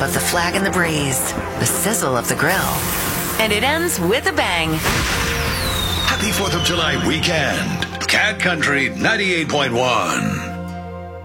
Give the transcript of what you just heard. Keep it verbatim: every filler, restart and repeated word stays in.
of the flag in the breeze, the sizzle of the grill, and it ends with a bang. Happy fourth of July weekend. Cat Country ninety-eight point one.